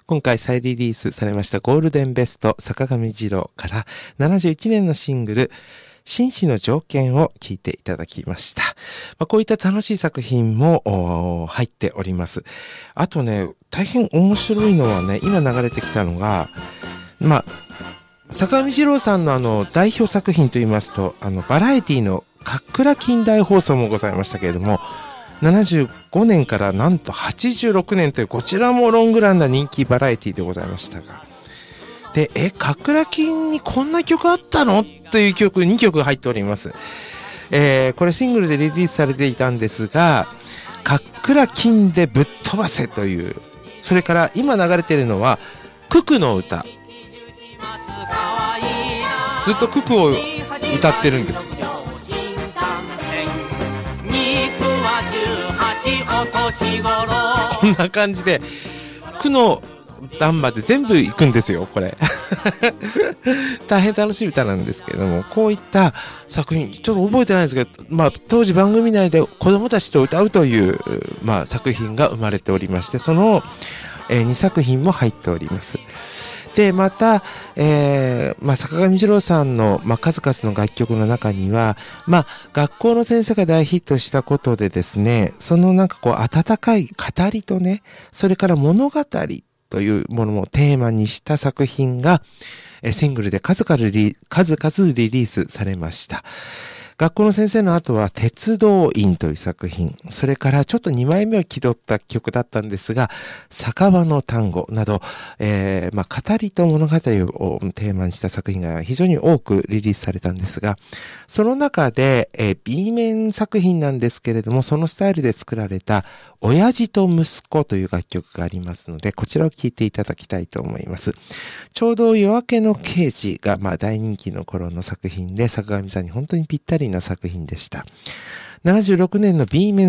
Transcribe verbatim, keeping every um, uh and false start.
今回再リリースされましたゴールデンベスト坂上二郎からななじゅういちねんのシングル紳士の条件を聴いていただきました。まあ、こういった楽しい作品も入っております。あとね、大変面白いのはね、今流れてきたのが、まあ、坂上二郎さんのあの代表作品といいますと、あのバラエティのかっくら近代放送もございましたけれども、ななじゅうごねんからなんとはちじゅうろくねんというこちらもロングランな人気バラエティでございましたが、で、え、かっくら金にこんな曲あったのという曲にきょく入っております。えー、これシングルでリリースされていたんですが、かっくら金でぶっ飛ばせという、それから今流れているのは九九の歌、ずっと九九を歌ってるんです。こんな感じで九の段まで全部行くんですよ、これ。大変楽しい歌なんですけれども、こういった作品、ちょっと覚えてないんですけど、まあ、当時番組内で子供たちと歌うという、まあ、作品が生まれておりまして、その、えー、にさく品も入っております。で、また、えー、まあ、坂上二郎さんの、まあ、数々の楽曲の中には、まあ、学校の先生が大ヒットしたことでですね、そのなんかこう、温かい語りとね、それから物語というものをテーマにした作品が、えシングルで数々リ、数々リリースされました。学校の先生の後は鉄道員という作品、それからちょっとにまいめを気取った曲だったんですが、酒場の単語など、えー、まあ、語りと物語をテーマにした作品が非常に多くリリースされたんですが、その中で、えー、B 面作品なんですけれども、そのスタイルで作られた親父と息子という楽曲がありますので、こちらを聴いていただきたいと思います。ちょうど夜明けの刑事がまあ大人気の頃の作品で、坂上さんに本当にぴったりな作品でした。ななじゅうろくねんの B 面